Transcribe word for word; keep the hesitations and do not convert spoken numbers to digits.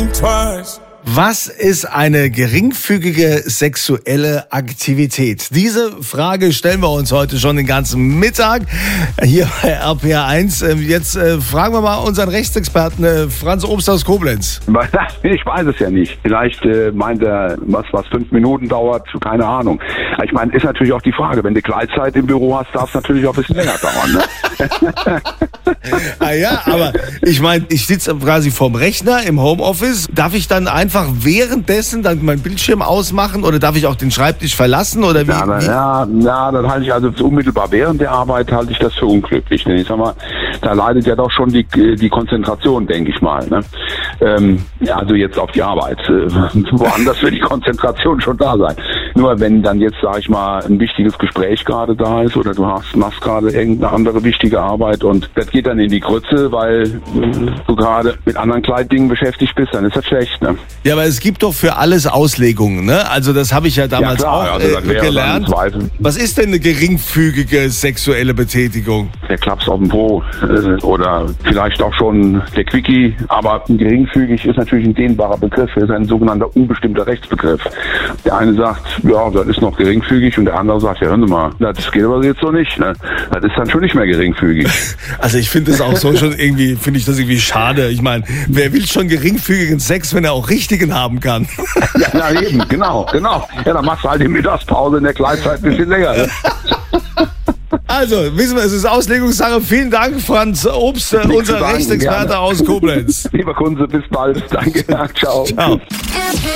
think twice. Was ist eine geringfügige sexuelle Aktivität? Diese Frage stellen wir uns heute schon den ganzen Mittag hier bei R P R eins. Jetzt äh, fragen wir mal unseren Rechtsexperten äh, Franz Obst aus Koblenz. Ich weiß es ja nicht. Vielleicht äh, meint er, was, was fünf Minuten dauert, keine Ahnung. Ich meine, ist natürlich auch die Frage, wenn du Gleitzeit im Büro hast, darf es natürlich auch ein bisschen länger dauern. Ne? Ah ja, aber ich meine, ich sitze quasi vorm Rechner im Homeoffice. Darf ich dann einfach währenddessen dann meinen Bildschirm ausmachen oder darf ich auch den Schreibtisch verlassen? Oder wie? Ja, na, ja, ja, dann halte ich also unmittelbar während der Arbeit halte ich das für unglücklich. Denn ich sag mal, da leidet ja doch schon die, die Konzentration, denke ich mal. Ne? Ähm, ja, also jetzt auf die Arbeit. Äh, woanders wird die Konzentration schon da sein. Nur wenn dann jetzt, sag ich mal, ein wichtiges Gespräch gerade da ist oder du hast, machst gerade irgendeine andere wichtige Arbeit und das geht dann in die Grütze, weil äh, du gerade mit anderen Kleidingen beschäftigt bist, dann ist das schlecht. Ne? Ja, aber es gibt doch für alles Auslegungen, ne? Also das habe ich ja damals ja, klar, auch also äh, gelernt. Was ist denn eine geringfügige sexuelle Betätigung? Der Klaps auf dem Po äh, oder vielleicht auch schon der Quickie, aber geringfügig ist natürlich ein dehnbarer Begriff, ist ein sogenannter unbestimmter Rechtsbegriff. Der eine sagt, ja, das ist noch geringfügig und der andere sagt, ja, hören Sie mal, das geht aber jetzt so nicht. Ne? Das ist dann schon nicht mehr geringfügig. Also ich finde das auch so schon irgendwie, finde ich das irgendwie schade. Ich meine, wer will schon geringfügigen Sex, wenn er auch richtigen haben kann? Ja, na eben, genau, genau. Ja, dann machst du halt die Mittagspause in der Gleitzeit ein bisschen länger. Ne? Also, wissen wir, es ist Auslegungssache. Vielen Dank, Franz Obst, unser Rechtsexperte aus Koblenz. Lieber Kunze, bis bald. Danke. Ciao. Ciao.